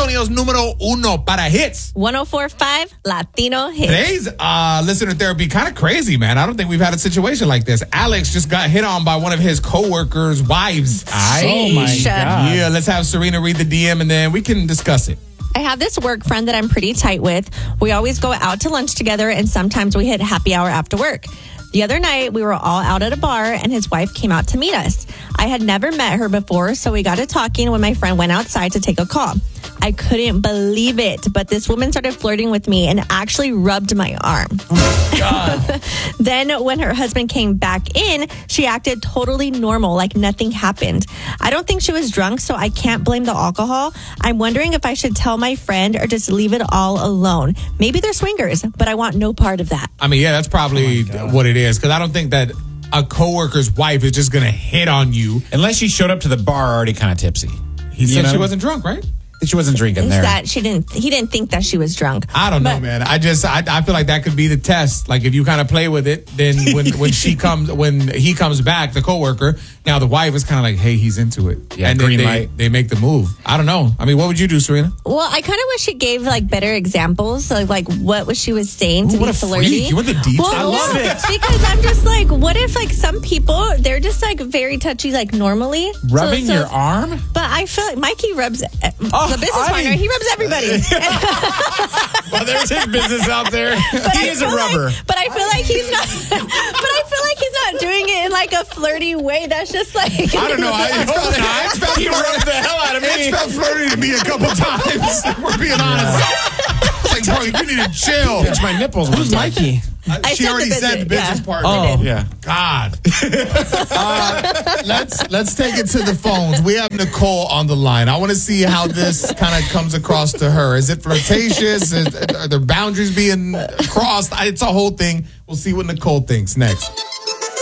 Antonio's número uno para hits. 104.5 Latino Hits. Today's listener therapy kind of crazy, man. I don't think we've had a situation like this. Alex just got hit on by one of his coworkers' wives. Oh, my God. Yeah, let's have Serena read the DM and then we can discuss it. I have this work friend that I'm pretty tight with. We always go out to lunch together, and sometimes we hit happy hour after work. The other night, we were all out at a bar, and his wife came out to meet us. I had never met her before, so we got to talking when my friend went outside to take a call. I couldn't believe it, but this woman started flirting with me and actually rubbed my arm. Oh, my God. Then when her husband came back in, she acted totally normal, like nothing happened. I don't think she was drunk, so I can't blame the alcohol. I'm wondering if I should tell my friend or just leave it all alone. Maybe they're swingers, but I want no part of that. I mean, yeah, that's probably what it is, because I don't think that a coworker's wife is just going to hit on you. Unless she showed up to the bar already kind of tipsy. He said she wasn't drunk, right? She wasn't drinking there. That he didn't think that she was drunk. I don't know, man. I feel like that could be the test. Like if you kind of play with it, then when he comes back, the coworker, now the wife is kind of like, hey, he's into it. Yeah, and green then light. they make the move. I don't know. I mean, what would you do, Serena? Well, I kind of wish she gave like better examples of like what was she was saying to What be a flirty. freak. You want the details? Well, I love yeah, it. because I'm just like, what if like some people they're just like very touchy like normally Rubbing your arm? But I feel like Mikey rubs the business I partner. mean- He rubs everybody. Well, there's his business out there. He is a rubber. But I feel like he's not. But I feel like he's not doing it in like a flirty way. That's just like I don't know. It's felt He rubbed the hell out of me. It's felt flirty to me a couple times. If we're being honest. It's like, bro, you need to chill. Pinch my nipples. Who's Mikey? I She said already the said the business yeah. partner. Oh. Yeah. God. Let's take it to the phones. We have Nicole on the line. I want to see how this kind of comes across to her. Is it flirtatious? Are there boundaries being crossed? It's a whole thing. We'll see what Nicole thinks next.